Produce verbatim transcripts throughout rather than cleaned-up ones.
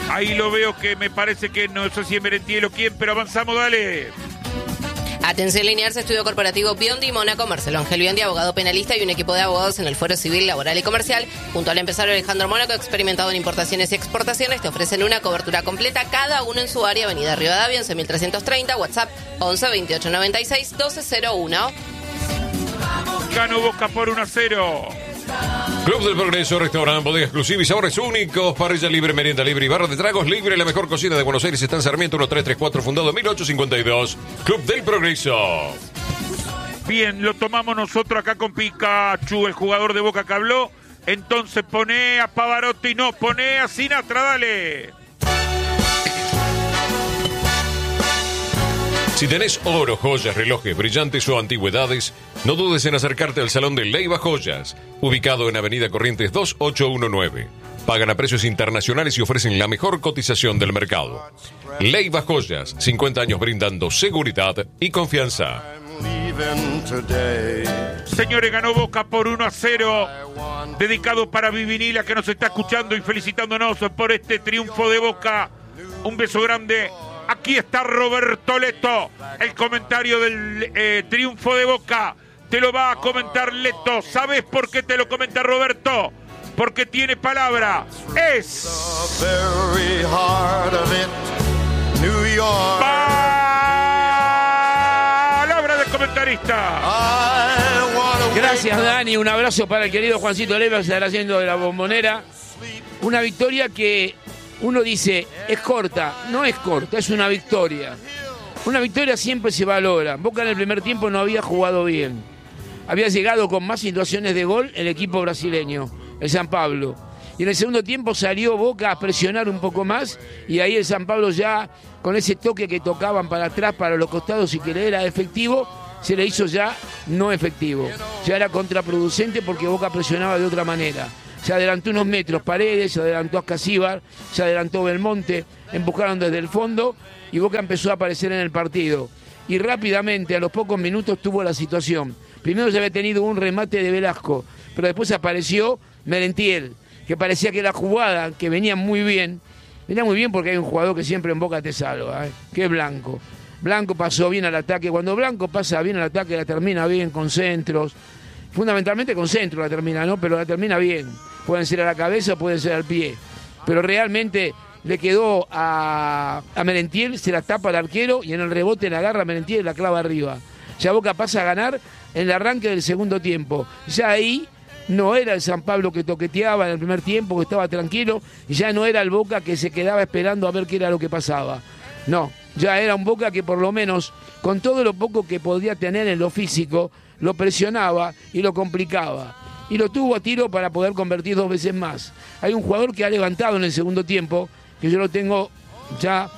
Ahí lo veo que me parece que no sé si es Merentiel o quién, pero avanzamos, dale. Atención Liniers, estudio corporativo Biondi, Mónaco, Marcelo Ángel Biondi, abogado penalista y un equipo de abogados en el Fuero Civil, Laboral y Comercial. Junto al empresario Alejandro Mónaco, experimentado en importaciones y exportaciones, te ofrecen una cobertura completa, cada uno en su área. Avenida Rivadavia, once mil trescientos treinta, WhatsApp once veintiocho noventa y seis doce cero uno. Ganó Boca por uno a cero. Club del Progreso, restaurante, bodega exclusiva y sabores únicos, parrilla libre, merienda libre y barra de tragos libre. La mejor cocina de Buenos Aires está en Sarmiento uno tres tres cuatro, fundado en mil ochocientos cincuenta y dos. Club del Progreso. Bien, lo tomamos nosotros acá con Pikachu, el jugador de Boca que habló. Entonces pone a Pavarotti, no, pone a Sinatra, dale. Si tenés oro, joyas, relojes, brillantes o antigüedades, no dudes en acercarte al Salón de Leiva Joyas, ubicado en Avenida Corrientes dos ocho uno nueve. Pagan a precios internacionales y ofrecen la mejor cotización del mercado. Leiva Joyas, cincuenta años brindando seguridad y confianza. Señores, ganó Boca por uno a cero. Dedicado para Vivinila, que nos está escuchando y felicitándonos por este triunfo de Boca. Un beso grande. Aquí está Roberto Leto, el comentario del eh, triunfo de Boca. Te lo va a comentar Leto. ¿Sabes por qué te lo comenta Roberto? Porque tiene palabra. Es... palabra del comentarista. Gracias, Dani. Un abrazo para el querido Juancito Leiva, que se estará haciendo de la Bombonera. Una victoria que... uno dice, es corta, no es corta, es una victoria. Una victoria siempre se valora. Boca en el primer tiempo no había jugado bien. Había llegado con más situaciones de gol el equipo brasileño, el San Pablo. Y en el segundo tiempo salió Boca a presionar un poco más y ahí el San Pablo ya, con ese toque que tocaban para atrás, para los costados y que le era efectivo, se le hizo ya no efectivo. Ya era contraproducente porque Boca presionaba de otra manera. Se adelantó unos metros Paredes, se adelantó Ascasíbar, se adelantó Belmonte, empujaron desde el fondo y Boca empezó a aparecer en el partido. Y rápidamente, a los pocos minutos, tuvo la situación. Primero se había tenido un remate de Velasco, pero después apareció Merentiel, que parecía que la jugada, que venía muy bien, venía muy bien porque hay un jugador que siempre en Boca te salva, ¿eh? que es Blanco. Blanco pasó bien al ataque. Cuando Blanco pasa bien al ataque, la termina bien con centros. Fundamentalmente con centro la termina, ¿no? Pero la termina bien. Pueden ser a la cabeza o pueden ser al pie. Pero realmente le quedó a, a Merentiel, se la tapa al arquero y en el rebote la agarra a Merentiel y la clava arriba. Ya Boca pasa a ganar en el arranque del segundo tiempo. Ya ahí no era el San Pablo que toqueteaba en el primer tiempo, que estaba tranquilo, y ya no era el Boca que se quedaba esperando a ver qué era lo que pasaba. No, ya era un Boca que por lo menos, con todo lo poco que podía tener en lo físico, lo presionaba y lo complicaba. Y lo tuvo a tiro para poder convertir dos veces más. Hay un jugador que ha levantado en el segundo tiempo, que yo lo tengo ya,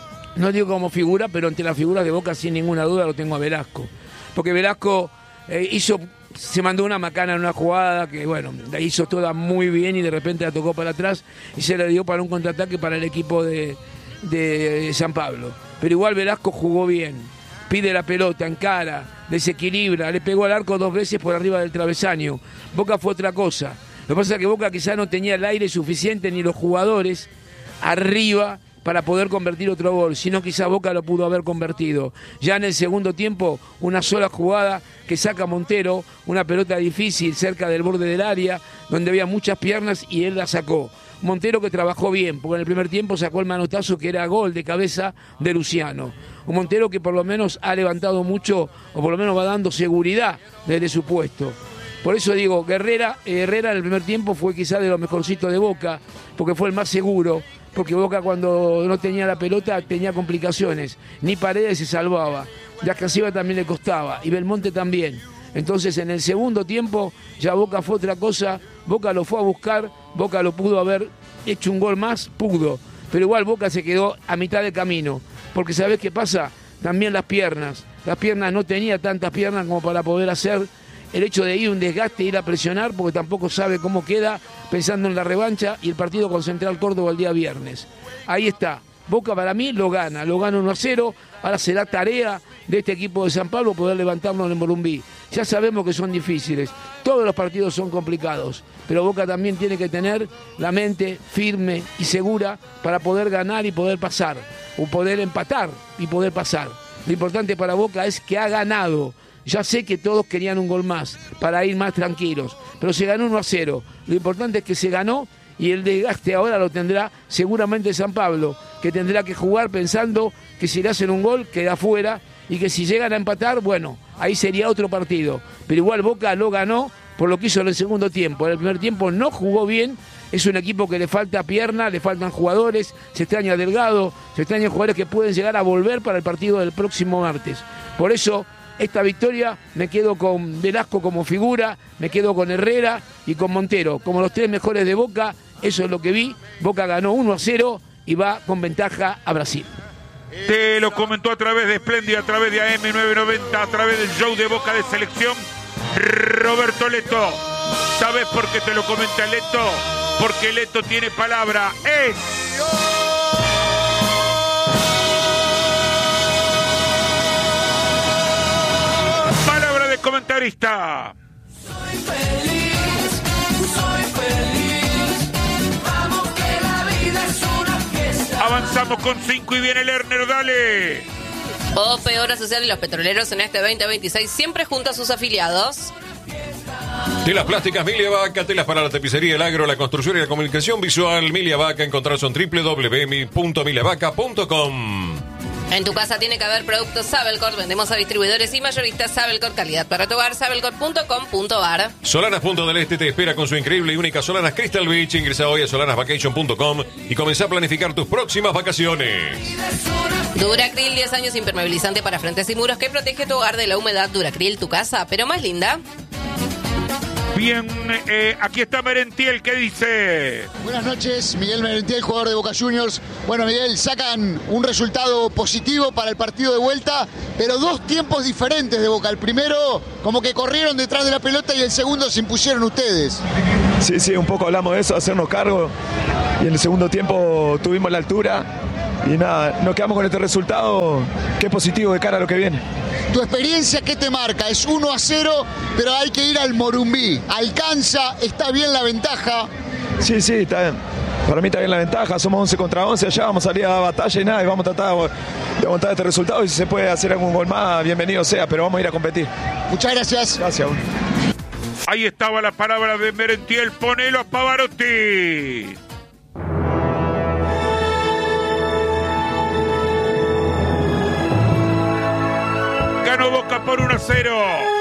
no digo como figura, pero entre las figuras de Boca sin ninguna duda lo tengo a Velasco. Porque Velasco eh, hizo, se mandó una macana en una jugada que, bueno, la hizo toda muy bien y de repente la tocó para atrás y se la dio para un contraataque para el equipo de, de San Pablo. Pero igual Velasco jugó bien. Pide la pelota, encara, desequilibra, le pegó al arco dos veces por arriba del travesaño. Boca fue otra cosa. Lo que pasa es que Boca quizá no tenía el aire suficiente ni los jugadores arriba para poder convertir otro gol, sino quizá Boca lo pudo haber convertido. Ya en el segundo tiempo, una sola jugada que saca Montero, una pelota difícil cerca del borde del área, donde había muchas piernas y él la sacó. Montero que trabajó bien, porque en el primer tiempo sacó el manotazo que era gol de cabeza de Luciano. Un Montero que por lo menos ha levantado mucho, o por lo menos va dando seguridad desde su puesto. Por eso digo, Herrera, Herrera en el primer tiempo fue quizá de los mejorcitos de Boca, porque fue el más seguro, porque Boca cuando no tenía la pelota tenía complicaciones, ni Paredes se salvaba, y a Casiva también le costaba, y Belmonte también. Entonces en el segundo tiempo ya Boca fue otra cosa, Boca lo fue a buscar, Boca lo pudo haber hecho un gol más, pudo, pero igual Boca se quedó a mitad de camino, porque ¿sabés qué pasa? También las piernas, las piernas no tenía tantas piernas como para poder hacer el hecho de ir un desgaste, ir a presionar, porque tampoco sabe cómo queda, pensando en la revancha y el partido con Central Córdoba el día viernes. Ahí está, Boca para mí lo gana, lo gana uno a cero, ahora será tarea de este equipo de San Pablo poder levantarlo en el Morumbí. Ya sabemos que son difíciles, todos los partidos son complicados, pero Boca también tiene que tener la mente firme y segura para poder ganar y poder pasar, o poder empatar y poder pasar. Lo importante para Boca es que ha ganado. Ya sé que todos querían un gol más para ir más tranquilos, pero se ganó uno a cero. Lo importante es que se ganó y el desgaste ahora lo tendrá seguramente San Pablo, que tendrá que jugar pensando que si le hacen un gol queda fuera y que si llegan a empatar, bueno, ahí sería otro partido. Pero igual Boca lo ganó por lo que hizo en el segundo tiempo. En el primer tiempo no jugó bien. Es un equipo que le falta pierna, le faltan jugadores, se extraña Delgado, se extrañan jugadores que pueden llegar a volver para el partido del próximo martes. Por eso, esta victoria me quedo con Velasco como figura, me quedo con Herrera y con Montero, como los tres mejores de Boca. Eso es lo que vi. Boca ganó uno a cero y va con ventaja a Brasil. Te lo comentó a través de Splendid, a través de A M novecientos noventa, a través del show de Boca de Selección, Roberto Leto. ¿Sabes por qué te lo comenta Leto? Porque Leto tiene palabra. Es... palabra de comentarista. Soy feliz, soy feliz. Vamos que la vida es una fiesta. Avanzamos con cinco y viene Lerner, dale. O peor asociar de los petroleros en este veinte veintiséis, siempre junto a sus afiliados. Telas plásticas Milia Vaca, telas para la tapicería, el agro, la construcción y la comunicación visual. Milia Vaca, encontrarse en doble u doble u doble u punto milia vaca punto com. En tu casa tiene que haber productos Sabelcor. Vendemos a distribuidores y mayoristas Sabelcor, calidad para tu hogar, sabelcor punto com punto a r. Solanas Punto del Este te espera con su increíble y única Solanas Crystal Beach. Ingresa hoy a solanas vacation punto com y comenzá a planificar tus próximas vacaciones. Duracril, diez años impermeabilizante para frentes y muros que protege tu hogar de la humedad. Duracril, tu casa, pero más linda. Bien, eh, aquí está Merentiel, ¿qué dice? Buenas noches, Miguel Merentiel, jugador de Boca Juniors. Bueno, Miguel, sacan un resultado positivo para el partido de vuelta, pero dos tiempos diferentes de Boca. El primero, como que corrieron detrás de la pelota, y el segundo se impusieron ustedes. Sí, sí, un poco hablamos de eso, hacernos cargo. Y en el segundo tiempo tuvimos la altura. Y nada, nos quedamos con este resultado, que es positivo de cara a lo que viene. ¿Tu experiencia qué te marca? Es uno a cero, pero hay que ir al Morumbí. ¿Alcanza? ¿Está bien la ventaja? Sí, sí, está bien. Para mí está bien la ventaja. Somos once contra once allá, vamos a salir a batalla y nada, y vamos a tratar de aguantar este resultado. Y si se puede hacer algún gol más, bienvenido sea, pero vamos a ir a competir. Muchas gracias. Gracias. Ahí estaba la palabra de Merentiel. Ponelo a Pavarotti. Ganó Boca por uno a cero.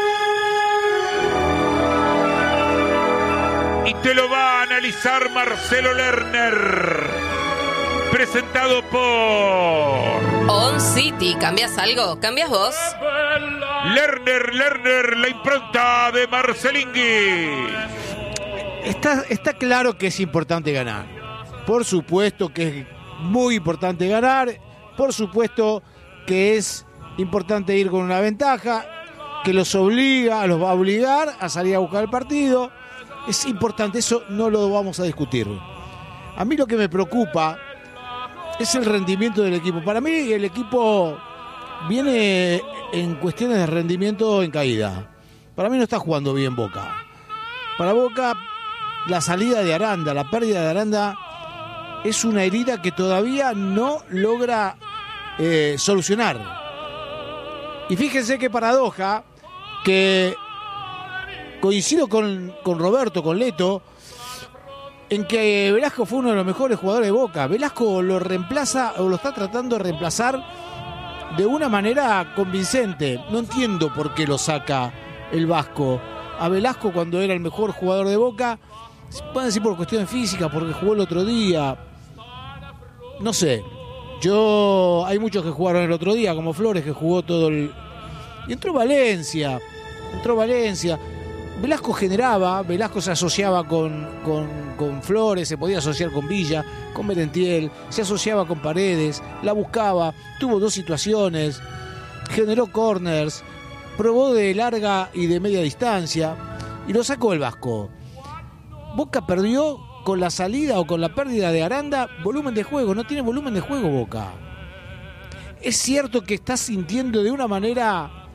Y te lo va a analizar Marcelo Lerner. Presentado por On City. ¿Cambias algo? ¿Cambias vos? Lerner, Lerner, la impronta de Marcelingui. Está, está claro que es importante ganar. Por supuesto que es muy importante ganar. Por supuesto que es importante ir con una ventaja que los obliga, los va a obligar a salir a buscar el partido. Es importante, eso no lo vamos a discutir. A mí lo que me preocupa es el rendimiento del equipo. Para mí el equipo viene en cuestiones de rendimiento en caída. Para mí no está jugando bien Boca. Para Boca, la salida de Aranda, la pérdida de Aranda es una herida que todavía no logra eh, solucionar. Y fíjense qué paradoja, que coincido con, con Roberto, con Leto, en que Velasco fue uno de los mejores jugadores de Boca. Velasco lo reemplaza, o lo está tratando de reemplazar de una manera convincente. No entiendo por qué lo saca el Vasco a Velasco cuando era el mejor jugador de Boca. Pueden decir por cuestiones físicas, porque jugó el otro día. No sé. Yo, hay muchos que jugaron el otro día, como Flores, que jugó todo el... Y entró Valencia, entró Valencia. Velasco generaba, Velasco se asociaba con, con, con Flores, se podía asociar con Villa, con Merentiel, se asociaba con Paredes, la buscaba, tuvo dos situaciones, generó corners, probó de larga y de media distancia, y lo sacó el Vasco. Boca perdió con la salida o con la pérdida de Aranda volumen de juego, no tiene volumen de juego Boca. Es cierto que está sintiendo de una manera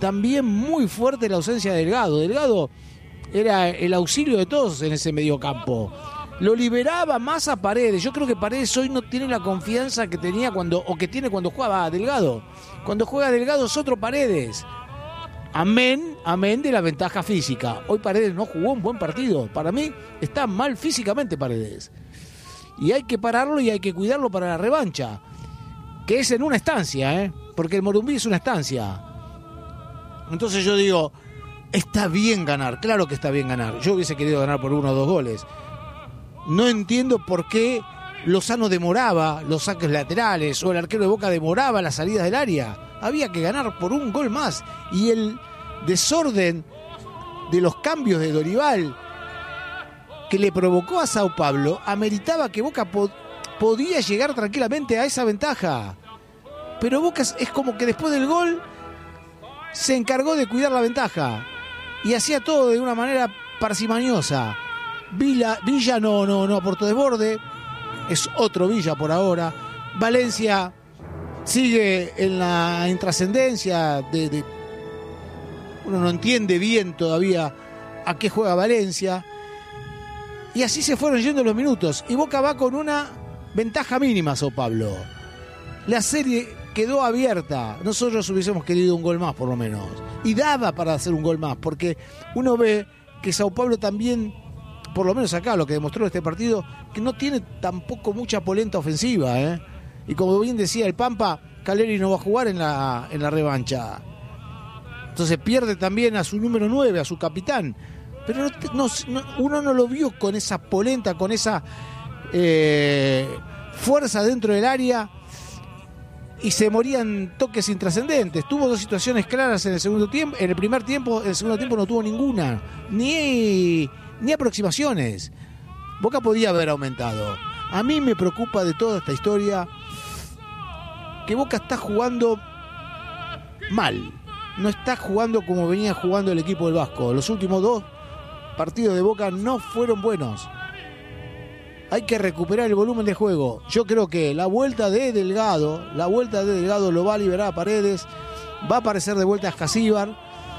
también muy fuerte la ausencia de Delgado. Delgado era el auxilio de todos en ese mediocampo. Lo liberaba más a Paredes. Yo creo que Paredes hoy no tiene la confianza que tenía cuando, o que tiene cuando jugaba Delgado. Cuando juega Delgado es otro Paredes. Amén, amén de la ventaja física. Hoy Paredes no jugó un buen partido. Para mí está mal físicamente Paredes. Y hay que pararlo y hay que cuidarlo para la revancha. Que es en una estancia, ¿eh? Porque el Morumbí es una estancia. Entonces yo digo, está bien ganar. Claro que está bien ganar. Yo hubiese querido ganar por uno o dos goles. No entiendo por qué Lozano demoraba los saques laterales o el arquero de Boca demoraba las salidas del área. Había que ganar por un gol más. Y el desorden de los cambios de Dorival que le provocó a Sao Paulo ameritaba que Boca po- podía llegar tranquilamente a esa ventaja. Pero Boca es, es como que después del gol se encargó de cuidar la ventaja y hacía todo de una manera parsimoniosa. Villa, Villa no, no, no aportó desborde, es otro Villa por ahora. Valencia sigue en la intrascendencia de, de uno no entiende bien todavía a qué juega Valencia. Y así se fueron yendo los minutos. Y Boca va con una ventaja mínima, Sao Paulo. La serie quedó abierta. Nosotros hubiésemos querido un gol más, por lo menos. Y daba para hacer un gol más, porque uno ve que Sao Paulo también, por lo menos acá, lo que demostró este partido, que no tiene tampoco mucha polenta ofensiva, ¿eh? Y como bien decía el Pampa, Caleri no va a jugar en la, en la revancha. Entonces pierde también a su número nueve, a su capitán. Pero no, no, uno no lo vio con esa polenta, con esa eh, fuerza dentro del área, y se morían toques intrascendentes. Tuvo dos situaciones claras en el segundo tiempo, en el primer tiempo, en el segundo tiempo no tuvo ninguna, ni, ni aproximaciones. Boca podía haber aumentado. A mí me preocupa de toda esta historia que Boca está jugando mal. No está jugando como venía jugando el equipo del Vasco. Los últimos dos partidos de Boca no fueron buenos. Hay que recuperar el volumen de juego. Yo creo que la vuelta de Delgado, la vuelta de Delgado lo va a liberar a Paredes, va a aparecer de vuelta a Escasíbar,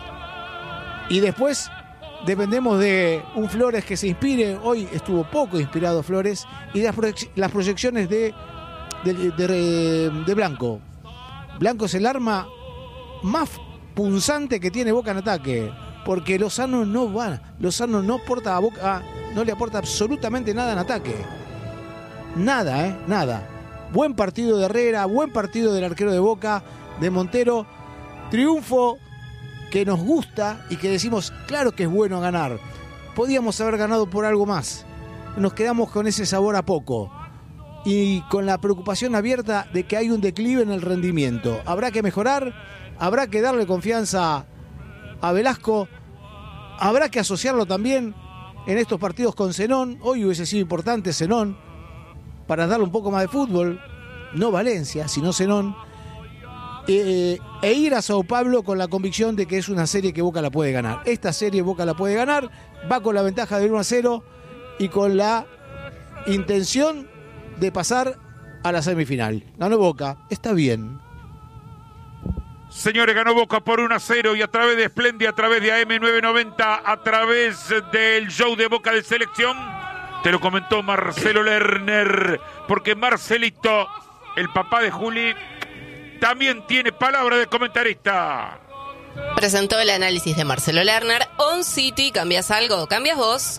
y después dependemos de un Flores que se inspire. Hoy estuvo poco inspirado Flores, y las, proyec- las proyecciones de, de, de, de Blanco. Blanco es el arma más punzante que tiene Boca en ataque, porque Lozano no va, Lozano no aporta a Boca, no le aporta absolutamente nada en ataque. Nada, eh, nada. Buen partido de Herrera, buen partido del arquero de Boca, de Montero. Triunfo que nos gusta y que decimos, claro que es bueno ganar. Podíamos haber ganado por algo más. Nos quedamos con ese sabor a poco y con la preocupación abierta de que hay un declive en el rendimiento. Habrá que mejorar, habrá que darle confianza a Velasco, habrá que asociarlo también en estos partidos con Zenón. Hoy hubiese sido importante Zenón para darle un poco más de fútbol, no Valencia, sino Zenón, eh, e ir a Sao Paulo con la convicción de que es una serie que Boca la puede ganar. Esta serie Boca la puede ganar, va con la ventaja del uno a cero y con la intención de pasar a la semifinal. Ganó Boca, está bien. Señores, ganó Boca por uno a cero y a través de Splendid, a través de A M novecientos noventa, a través del show de Boca de Selección, te lo comentó Marcelo Lerner, porque Marcelito, el papá de Juli, también tiene palabra de comentarista. Presentó el análisis de Marcelo Lerner. On City, ¿cambias algo? ¿Cambias vos?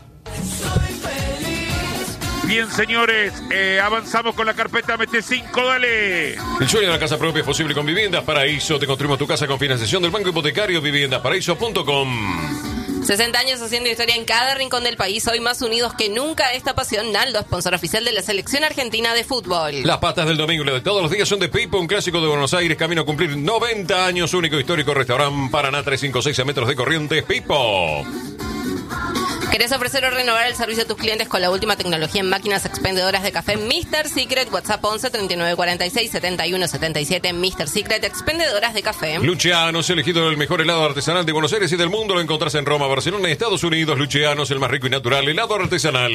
Bien, señores, eh, avanzamos con la carpeta M T cinco, dale. El sueño de la casa propia es posible con Viviendas Paraíso. Te construimos tu casa con financiación del Banco Hipotecario. viviendas paraíso punto com. sesenta años haciendo historia en cada rincón del país. Hoy más unidos que nunca. Esta pasión, Naldo, sponsor oficial de la Selección Argentina de Fútbol. Las patas del domingo y las de todos los días son de Pipo, un clásico de Buenos Aires, camino a cumplir noventa años. Único histórico restaurante Paraná trescientos cincuenta y seis a metros de Corrientes. Pipo. ¿Querés ofrecer o renovar el servicio a tus clientes con la última tecnología en máquinas expendedoras de café? mister Secret, WhatsApp once treinta y nueve cuarenta y seis setenta y uno setenta y siete. mister Secret, expendedoras de café. Lucianos, elegido el mejor helado artesanal de Buenos Aires y del mundo. Lo encontrás en Roma, Barcelona y Estados Unidos. Lucianos, el más rico y natural helado artesanal.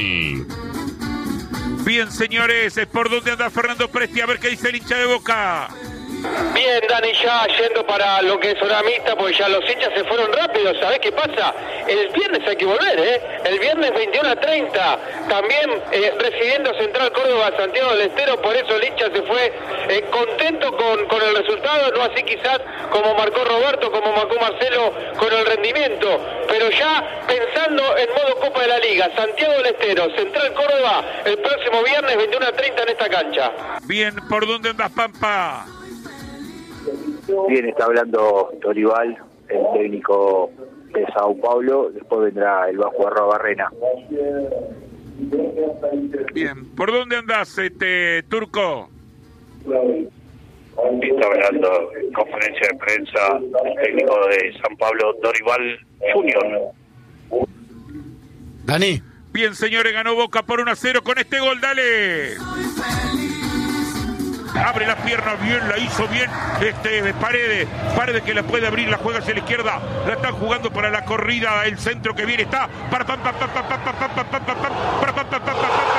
Bien, señores, ¿por dónde anda Fernando Presti? A ver qué dice el hincha de Boca. Bien, Dani, ya yendo para lo que es hora mixta, porque ya los hinchas se fueron rápido. ¿Sabés qué pasa? El viernes hay que volver, ¿eh? El viernes veintiuno a treinta, también eh, recibiendo Central Córdoba, Santiago del Estero, por eso el hincha se fue eh, contento con, con el resultado, no así quizás como marcó Roberto, como marcó Marcelo con el rendimiento, pero ya pensando en modo Copa de la Liga, Santiago del Estero, Central Córdoba, el próximo viernes veintiuno a treinta en esta cancha. Bien, ¿por dónde andas, Pampa? Bien, está hablando Dorival, el técnico de Sao Paulo, después vendrá el Vasco Arrobarrena. Bien, ¿por dónde andás, este Turco? Está hablando en conferencia de prensa el técnico de San Pablo, Dorival Junior. Dani. Bien, señores, ganó Boca por uno a cero con este gol, dale. Abre las piernas bien, la hizo bien este Paredes. Paredes que la puede abrir, la juega hacia la izquierda. La están jugando para la corrida, el centro que viene está para pam pam pam pam pam pam pam pam pam pam para pam pam pam pam